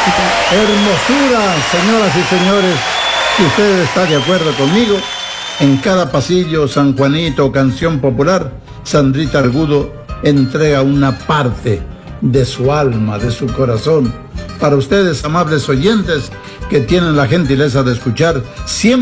Hermosura, señoras y señores, si usted está de acuerdo conmigo, en cada pasillo, San Juanito, canción popular, Sandrita Argudo entrega una parte de su alma, de su corazón, para ustedes, amables oyentes, que tienen la gentileza de escuchar siempre